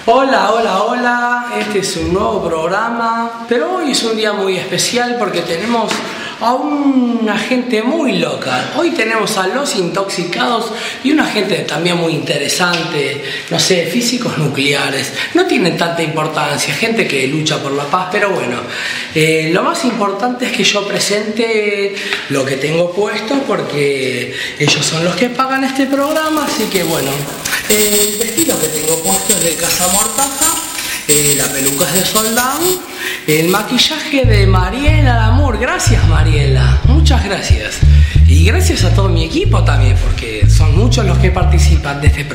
Hola, hola, hola, este es un nuevo programa, pero hoy es un día muy especial porque tenemos a una gente muy loca. Hoy tenemos a Los Intoxicados y una gente también muy interesante, no sé, físicos nucleares, no tienen tanta importancia, gente que lucha por la paz, pero bueno, lo más importante es que yo presente lo que tengo puesto porque ellos son los que pagan este programa, así que bueno, el vestido que tengo puesto es de Casa Mortaja, la peluca es de Soldán, el maquillaje de Mariela Lamour. Gracias, Mariela, muchas gracias. Y gracias a todo mi equipo también, porque son muchos los que participan de este